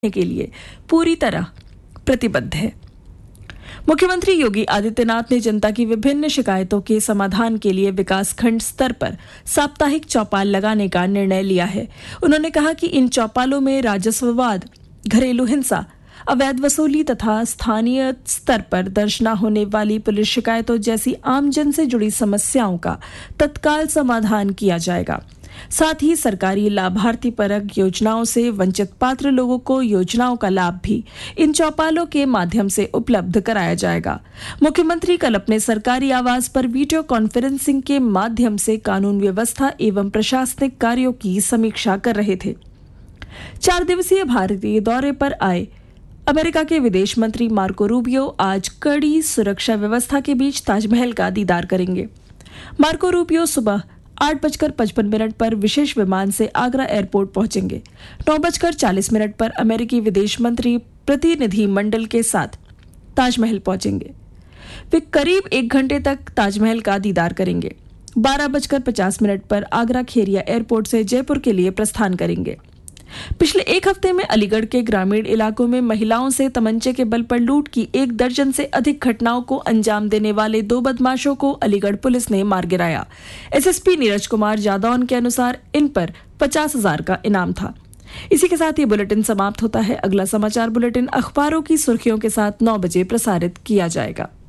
के लिए पूरी तरह प्रतिबद्ध है। मुख्यमंत्री योगी आदित्यनाथ ने जनता की विभिन्न शिकायतों के समाधान के लिए विकासखंड स्तर पर साप्ताहिक चौपाल लगाने का निर्णय लिया है। उन्होंने कहा कि इन चौपालों में राजस्ववाद, घरेलू हिंसा, अवैध वसूली तथा स्थानीय स्तर पर दर्ज न होने वाली पुलिस शिकायतों जैसी आमजन से जुड़ी समस्याओं का तत्काल समाधान किया जाएगा। साथ ही सरकारी लाभार्थी परक योजनाओं से वंचित पात्र लोगों को योजनाओं का लाभ भी इन चौपालों के माध्यम से उपलब्ध कराया जाएगा। मुख्यमंत्री कल अपने सरकारी आवास पर वीडियो कॉन्फ्रेंसिंग के माध्यम से कानून व्यवस्था एवं प्रशासनिक कार्यों की समीक्षा कर रहे थे। 4 दिवसीय भारतीय दौरे पर आए अमेरिका के विदेश मंत्री मार्को रूबियो आज कड़ी सुरक्षा व्यवस्था के बीच ताजमहल का दीदार करेंगे। मार्को रूबियो सुबह 8:55 पर विशेष विमान से आगरा एयरपोर्ट पहुंचेंगे। 9:40 पर अमेरिकी विदेश मंत्री प्रतिनिधि मंडल के साथ ताजमहल पहुंचेंगे। वे करीब 1 घंटे तक ताजमहल का दीदार करेंगे। 12:50 पर आगरा खेरिया एयरपोर्ट से जयपुर के लिए प्रस्थान करेंगे। पिछले 1 हफ्ते में अलीगढ़ के ग्रामीण इलाकों में महिलाओं से तमंचे के बल पर लूट की 1 दर्जन से अधिक घटनाओं को अंजाम देने वाले 2 बदमाशों को अलीगढ़ पुलिस ने मार गिराया। एसएसपी नीरज कुमार जादौन के अनुसार इन पर 50,000 का इनाम था। इसी के साथ ये बुलेटिन समाप्त होता है। अगला समाचार बुलेटिन अखबारों की सुर्खियों के साथ 9 बजे प्रसारित किया जाएगा।